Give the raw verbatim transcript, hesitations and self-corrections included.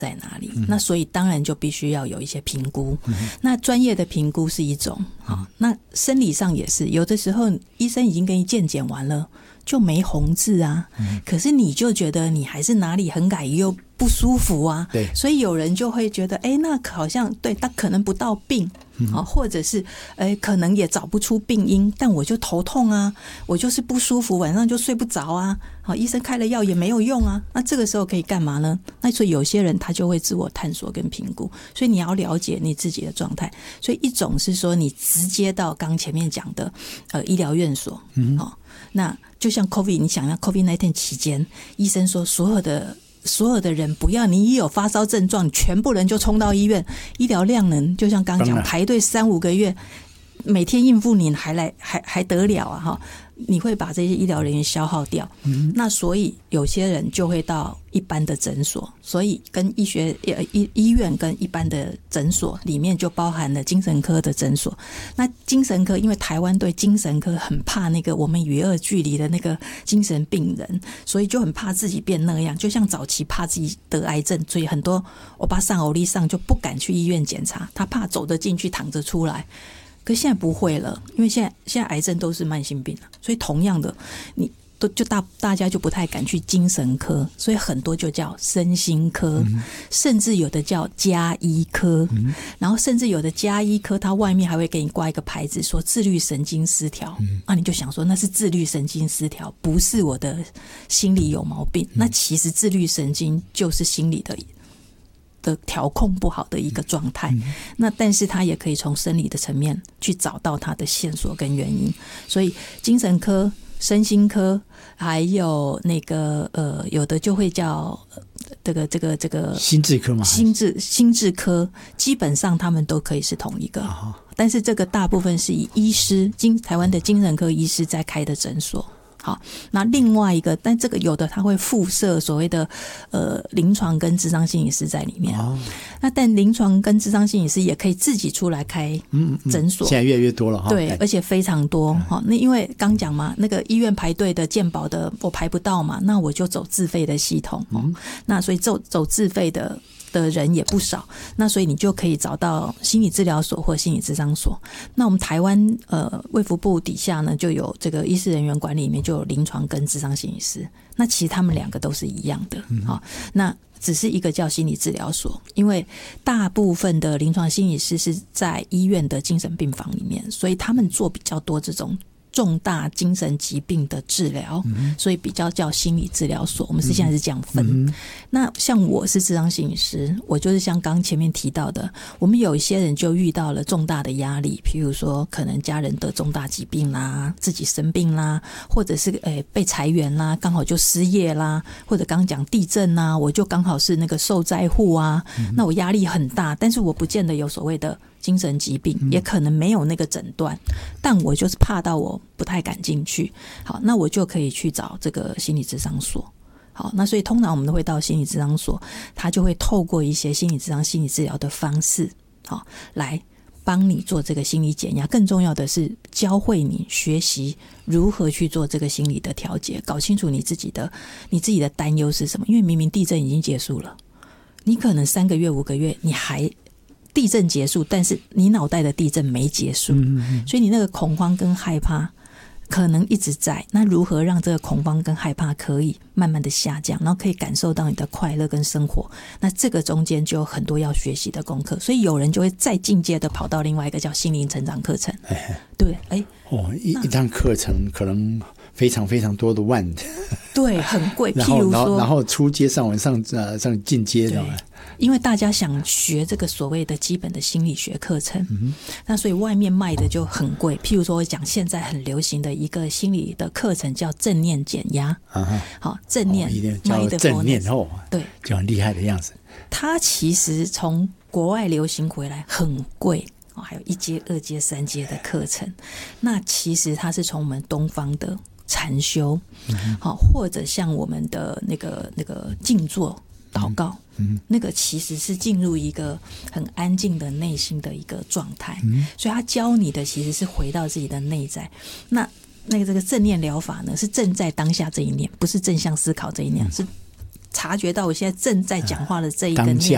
在哪里、嗯、那所以当然就必须要有一些评估、嗯、那专业的评估是一种、嗯、那生理上也是有的时候医生已经给你健检完了就没红字啊、嗯、可是你就觉得你还是哪里很改又不舒服啊，对，所以有人就会觉得哎，那好像对他可能不到病、嗯、或者是哎，可能也找不出病因，但我就头痛啊，我就是不舒服，晚上就睡不着啊，好，医生开了药也没有用啊，那这个时候可以干嘛呢？那所以有些人他就会自我探索跟评估，所以你要了解你自己的状态。所以一种是说你直接到刚前面讲的呃医疗院所，嗯，好，那就像 COVID， 你想要 COVID 十九 期间，医生说所有的所有的人不要你一有发烧症状，全部人就冲到医院，医疗量能就像刚刚讲排队三五个月，每天应付你还来还还得了啊哈！你会把这些医疗人员消耗掉，嗯、那所以有些人就会到一般的诊所，所以跟医学医医院跟一般的诊所里面就包含了精神科的诊所。那精神科因为台湾对精神科很怕那个我们与恶距离的那个精神病人，所以就很怕自己变那样，就像早期怕自己得癌症，所以很多欧巴桑欧丽桑就不敢去医院检查，他怕走得进去躺着出来。可是现在不会了，因为现在现在癌症都是慢性病了，所以同样的，你都就大大家就不太敢去精神科，所以很多就叫身心科，嗯、甚至有的叫家医科，嗯、然后甚至有的家医科，它外面还会给你挂一个牌子说自律神经失调，嗯、啊，你就想说那是自律神经失调，不是我的心理有毛病，嗯、那其实自律神经就是心理的。的调控不好的一个状态，嗯、那但是他也可以从生理的层面去找到他的线索跟原因，所以精神科、身心科，还有那个呃，有的就会叫这个这个这个心智科嘛， 心智心智科，基本上他们都可以是同一个，哦、但是这个大部分是以医师精台湾的精神科医师在开的诊所。好，那另外一个，但这个有的它会附设所谓的呃临床跟諮商心理師在里面。哦，那但临床跟諮商心理師也可以自己出来开诊所，嗯嗯， 现在越来越多了哈。 对，而且非常多。好，那因为刚讲嘛，那个医院排队的健保的我排不到嘛，那我就走自费的系统。嗯，那所以走走自费的。的人也不少，那所以你就可以找到心理治疗所或心理諮商所。那我们台湾呃卫福部底下呢，就有这个医事人员管理里面就有临床跟諮商心理師，那其实他们两个都是一样的。嗯，好，那只是一个叫心理治疗所，因为大部分的临床心理师是在医院的精神病房里面，所以他们做比较多这种重大精神疾病的治疗，嗯、所以比较叫心理治疗所。我们是现在是这样分。嗯、那像我是諮商心理師，我就是像刚前面提到的，我们有一些人就遇到了重大的压力，譬如说可能家人得重大疾病啦，自己生病啦，或者是诶被裁员啦，刚好就失业啦，或者刚刚讲地震啦，我就刚好是那个受灾户啊，嗯、那我压力很大，但是我不见得有所谓的精神疾病，也可能没有那个诊断，但我就是怕到我不太敢进去。好，那我就可以去找这个心理諮商所。好，那所以通常我们都会到心理諮商所，他就会透过一些心理諮商、心理治疗的方式，好，来帮你做这个心理减压。更重要的是教会你学习如何去做这个心理的调节，搞清楚你自己的你自己的担忧是什么。因为明明地震已经结束了，你可能三个月、五个月，你还地震结束，但是你脑袋的地震没结束，嗯嗯嗯，所以你那个恐慌跟害怕可能一直在。那如何让这个恐慌跟害怕可以慢慢的下降，然后可以感受到你的快乐跟生活，那这个中间就有很多要学习的功课。所以有人就会再进阶的跑到另外一个叫心灵成长课程，哎，对，哎， 哦，一一堂课程可能非常非常多的万， 对，很贵。 然后譬如说， 然后初阶上完上呃上进阶的。 因为大家想学这个所谓的基本的心理学课程，嗯、那所以外面卖的就很贵。譬如说我讲现在很流行的一个心理的课程叫正念减压，啊、好，正念， 哦、叫正念后， 对， 就很厉害的样子。 它其实从国外流行回来很贵。哦、还有一阶、二阶、三阶的课程，那其实它是从我们东方的禅修，嗯、好，或者像我们的那个那个静坐。祷告、嗯嗯、那个其实是进入一个很安静的内心的一个状态、嗯、所以他教你的其实是回到自己的内在。那那个这个正念疗法呢，是正在当下这一念，不是正向思考这一念、嗯、是察觉到我现在正在讲话的这一个念